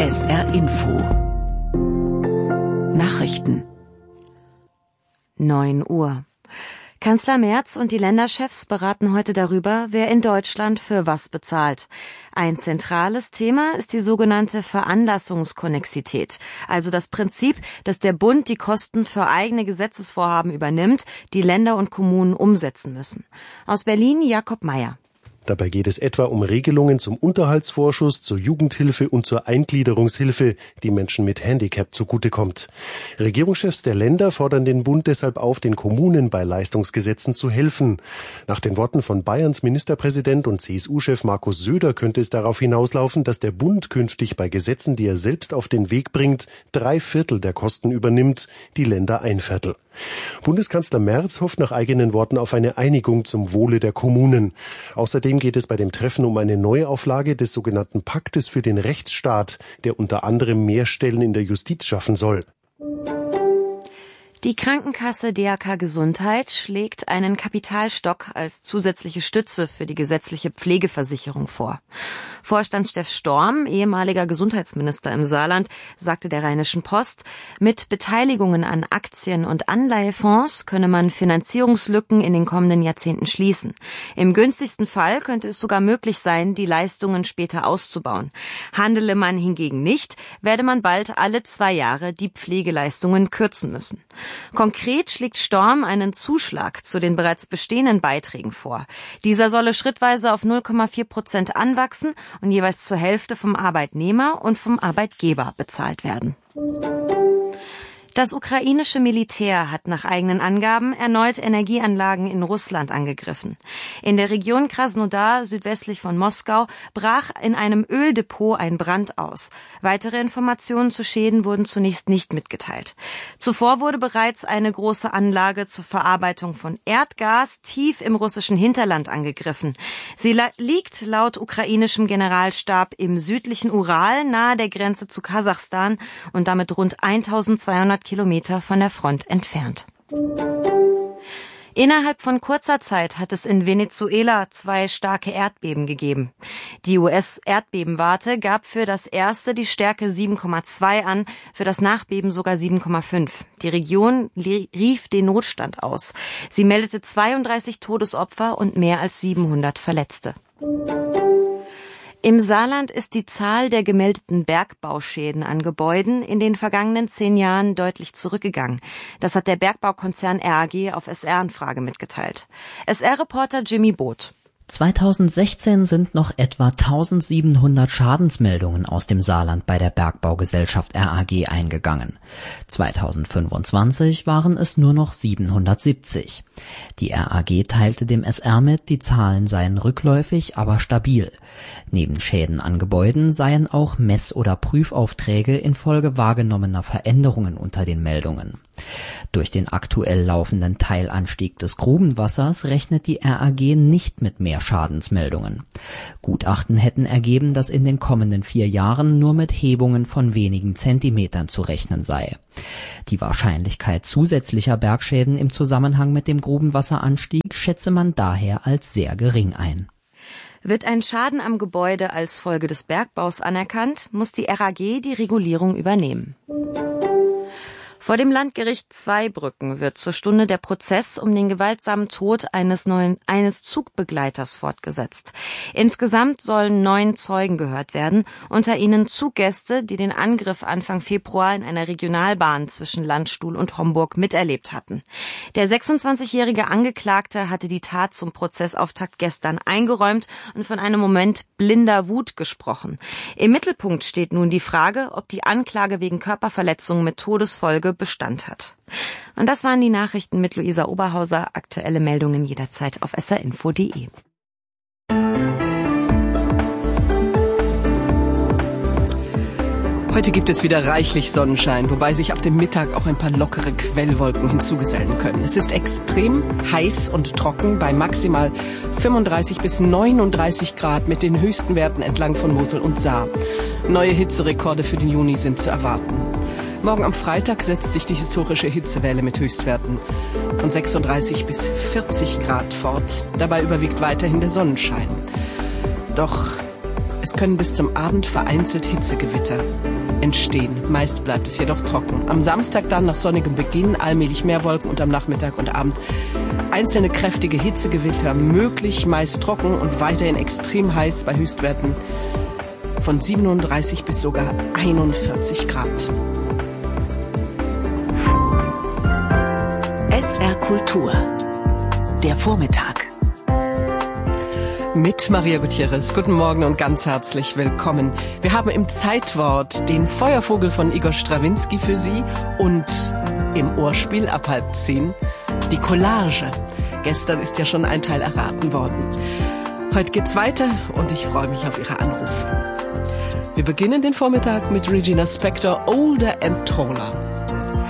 SR Info Nachrichten 9 Uhr. Kanzler Merz und die Länderchefs beraten heute darüber, wer in Deutschland für was bezahlt. Ein zentrales Thema ist die sogenannte Veranlassungskonnexität, also das Prinzip, dass der Bund die Kosten für eigene Gesetzesvorhaben übernimmt, die Länder und Kommunen umsetzen müssen. Aus Berlin Jakob Meyer. Dabei geht es etwa um Regelungen zum Unterhaltsvorschuss, zur Jugendhilfe und zur Eingliederungshilfe, die Menschen mit Handicap zugutekommt. Regierungschefs der Länder fordern den Bund deshalb auf, den Kommunen bei Leistungsgesetzen zu helfen. Nach den Worten von Bayerns Ministerpräsident und CSU-Chef Markus Söder könnte es darauf hinauslaufen, dass der Bund künftig bei Gesetzen, die er selbst auf den Weg bringt, 3/4 der Kosten übernimmt, die Länder 1/4. Bundeskanzler Merz hofft nach eigenen Worten auf eine Einigung zum Wohle der Kommunen. Außerdem geht es bei dem Treffen um eine Neuauflage des sogenannten Paktes für den Rechtsstaat, der unter anderem mehr Stellen in der Justiz schaffen soll. Die Krankenkasse DAK Gesundheit schlägt einen Kapitalstock als zusätzliche Stütze für die gesetzliche Pflegeversicherung vor. Vorstandschef Storm, ehemaliger Gesundheitsminister im Saarland, sagte der Rheinischen Post, mit Beteiligungen an Aktien- und Anleihefonds könne man Finanzierungslücken in den kommenden Jahrzehnten schließen. Im günstigsten Fall könnte es sogar möglich sein, die Leistungen später auszubauen. Handele man hingegen nicht, werde man bald alle 2 Jahre die Pflegeleistungen kürzen müssen. Konkret schlägt Storm einen Zuschlag zu den bereits bestehenden Beiträgen vor. Dieser solle schrittweise auf 0,4% anwachsen und jeweils zur Hälfte vom Arbeitnehmer und vom Arbeitgeber bezahlt werden. Das ukrainische Militär hat nach eigenen Angaben erneut Energieanlagen in Russland angegriffen. In der Region Krasnodar, südwestlich von Moskau, brach in einem Öldepot ein Brand aus. Weitere Informationen zu Schäden wurden zunächst nicht mitgeteilt. Zuvor wurde bereits eine große Anlage zur Verarbeitung von Erdgas tief im russischen Hinterland angegriffen. Sie liegt laut ukrainischem Generalstab im südlichen Ural nahe der Grenze zu Kasachstan und damit rund 1200 Kilometer von der Front entfernt. Innerhalb von kurzer Zeit hat es in Venezuela 2 starke Erdbeben gegeben. Die US-Erdbebenwarte gab für das erste die Stärke 7,2 an, für das Nachbeben sogar 7,5. Die Region rief den Notstand aus. Sie meldete 32 Todesopfer und mehr als 700 Verletzte. Im Saarland ist die Zahl der gemeldeten Bergbauschäden an Gebäuden in den vergangenen 10 Jahren deutlich zurückgegangen. Das hat der Bergbaukonzern RAG auf SR-Anfrage mitgeteilt. SR-Reporter Jimmy Both. 2016 sind noch etwa 1700 Schadensmeldungen aus dem Saarland bei der Bergbaugesellschaft RAG eingegangen. 2025 waren es nur noch 770. Die RAG teilte dem SR mit, die Zahlen seien rückläufig, aber stabil. Neben Schäden an Gebäuden seien auch Mess- oder Prüfaufträge infolge wahrgenommener Veränderungen unter den Meldungen. Durch den aktuell laufenden Teilanstieg des Grubenwassers rechnet die RAG nicht mit mehr Schadensmeldungen. Gutachten hätten ergeben, dass in den kommenden 4 Jahren nur mit Hebungen von wenigen Zentimetern zu rechnen sei. Die Wahrscheinlichkeit zusätzlicher Bergschäden im Zusammenhang mit dem Grubenwasseranstieg schätze man daher als sehr gering ein. Wird ein Schaden am Gebäude als Folge des Bergbaus anerkannt, muss die RAG die Regulierung übernehmen. Vor dem Landgericht Zweibrücken wird zur Stunde der Prozess um den gewaltsamen Tod eines Zugbegleiters fortgesetzt. Insgesamt sollen 9 Zeugen gehört werden, unter ihnen Zuggäste, die den Angriff Anfang Februar in einer Regionalbahn zwischen Landstuhl und Homburg miterlebt hatten. Der 26-jährige Angeklagte hatte die Tat zum Prozessauftakt gestern eingeräumt und von einem Moment blinder Wut gesprochen. Im Mittelpunkt steht nun die Frage, ob die Anklage wegen Körperverletzung mit Todesfolge Bestand hat. Und das waren die Nachrichten mit Luisa Oberhauser. Aktuelle Meldungen jederzeit auf srinfo.de. Heute gibt es wieder reichlich Sonnenschein, wobei sich ab dem Mittag auch ein paar lockere Quellwolken hinzugesellen können. Es ist extrem heiß und trocken bei maximal 35 bis 39 Grad mit den höchsten Werten entlang von Mosel und Saar. Neue Hitzerekorde für den Juni sind zu erwarten. Morgen am Freitag setzt sich die historische Hitzewelle mit Höchstwerten von 36 bis 40 Grad fort. Dabei überwiegt weiterhin der Sonnenschein. Doch Es können bis zum Abend vereinzelt Hitzegewitter entstehen. Meist bleibt es jedoch trocken. Am Samstag dann nach sonnigem Beginn allmählich mehr Wolken und am Nachmittag und Abend einzelne kräftige Hitzegewitter möglich, meist trocken und weiterhin extrem heiß bei Höchstwerten von 37 bis sogar 41 Grad. SR Kultur. Der Vormittag. Mit Maria Gutierrez. Guten Morgen und ganz herzlich willkommen. Wir haben im Zeitwort den Feuervogel von Igor Strawinski für Sie und im Ohrspiel ab 9:30 die Collage. Gestern ist ja schon ein Teil erraten worden. Heute geht's weiter und ich freue mich auf Ihre Anrufe. Wir beginnen den Vormittag mit Regina Spektor, Older and Taller.